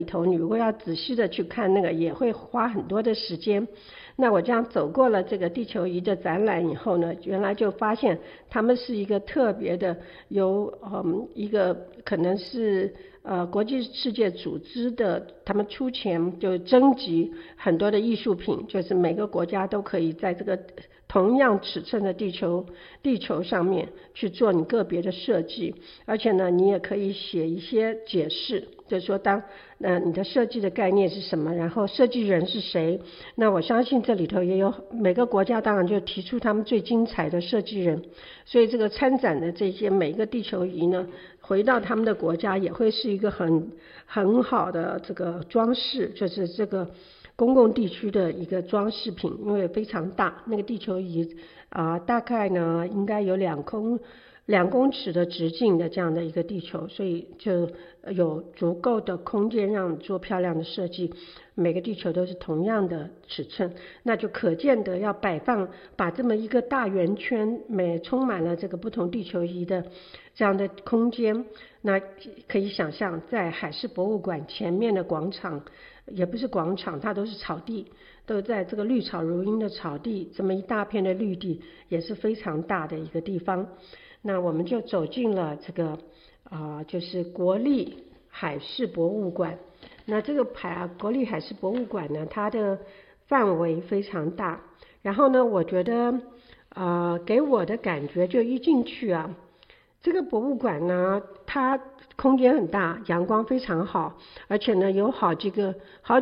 里头，你如果要仔细的去看那个，也会花很多的时间。那我这样走过了这个地球仪的展览以后呢，原来就发现他们是一个特别的，由一个可能是国际世界组织的，他们出钱就征集很多的艺术品，就是每个国家都可以在这个同样尺寸的地球上面去做你个别的设计，而且呢，你也可以写一些解释，就是说你的设计的概念是什么，然后设计人是谁。那我相信这里头也有每个国家当然就提出他们最精彩的设计人，所以这个参展的这些每一个地球仪呢，回到他们的国家也会是一个很好的这个装饰，就是这个公共地区的一个装饰品，因为非常大，那个地球仪大概呢应该有2公尺的直径的这样的一个地球，所以就有足够的空间让做漂亮的设计。每个地球都是同样的尺寸，那就可见得要把这么一个大圆圈充满了这个不同地球仪的这样的空间。那可以想象在海事博物馆前面的广场，也不是广场，它都是草地，都在这个绿草如茵的草地，这么一大片的绿地，也是非常大的一个地方。那我们就走进了这个就是国立海事博物馆。那这个国立海事博物馆呢，它的范围非常大，然后呢，我觉得给我的感觉就一进去这个博物馆呢，它空间很大，阳光非常好，而且呢有好几个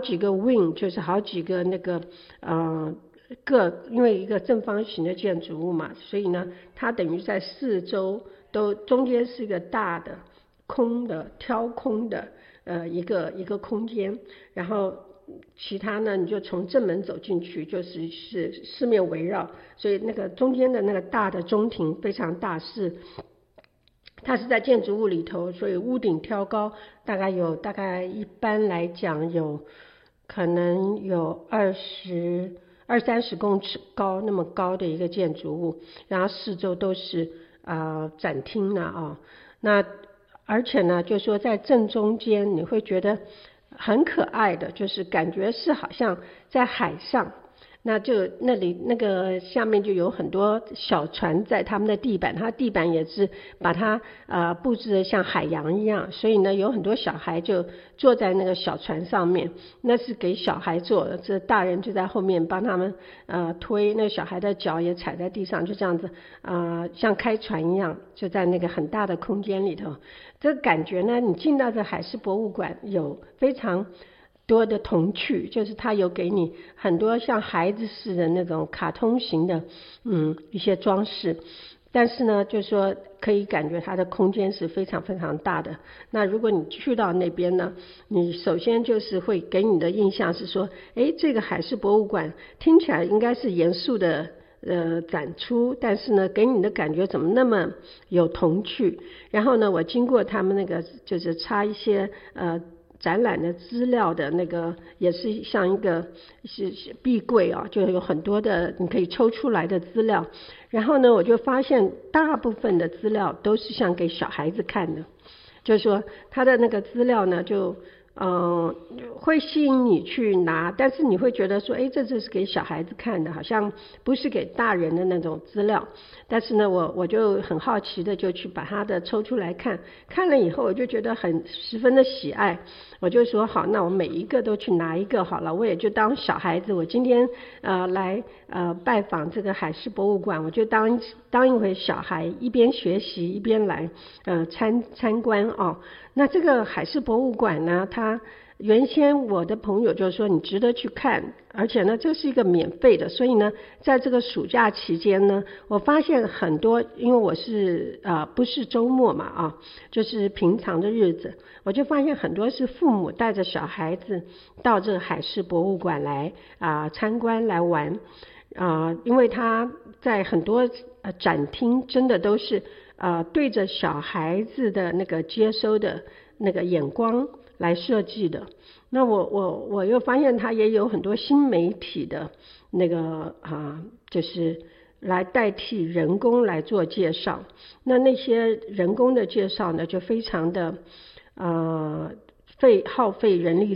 wing， 就是好几个那个因为一个正方形的建筑物嘛，所以呢它等于在四周都中间是一个大的挑空的一个空间，然后其他呢你就从正门走进去，就是四面围绕，所以那个中间的那个大的中庭非常大，它是在建筑物里头，所以屋顶挑高大概一般来讲可能有20-30公尺高，那么高的一个建筑物，然后四周都是展厅那而且呢就说在正中间你会觉得很可爱的，就是感觉是好像在海上，那就那个下面就有很多小船在他们的地板，它地板也是把它布置的像海洋一样，所以呢有很多小孩就坐在那个小船上面，那是给小孩坐的，这大人就在后面帮他们推，那小孩的脚也踩在地上，就这样子像开船一样，就在那个很大的空间里头。这个感觉呢，你进到这海事博物馆有非常多的童趣，就是它有给你很多像孩子似的那种卡通型的一些装饰，但是呢就是说可以感觉它的空间是非常非常大的。那如果你去到那边呢，你首先就是会给你的印象是说，这个海事博物馆听起来应该是严肃的展出，但是呢给你的感觉怎么那么有童趣。然后呢我经过他们那个就是插一些展览的资料的那个，也是像一个是壁柜就有很多的你可以抽出来的资料，然后呢我就发现大部分的资料都是像给小孩子看的，就是说他的那个资料呢就会吸引你去拿，但是你会觉得说这是给小孩子看的，好像不是给大人的那种资料。但是呢我就很好奇的就去把它的抽出来看了以后，我就觉得十分的喜爱，我就说好，那我每一个都去拿一个好了，我也就当小孩子，我今天来拜访这个海事博物馆，我就当一回小孩，一边学习一边来参观那这个海事博物馆呢，它原先我的朋友就说你值得去看，而且呢这是一个免费的，所以呢在这个暑假期间呢，我发现很多，因为我是不是周末嘛就是平常的日子，我就发现很多是父母带着小孩子到这个海事博物馆来参观来玩因为他在很多展厅真的都是对着小孩子的那个接收的那个眼光来设计的。那我又发现它也有很多新媒体的那个就是来代替人工来做介绍，那些人工的介绍呢就非常的耗费人力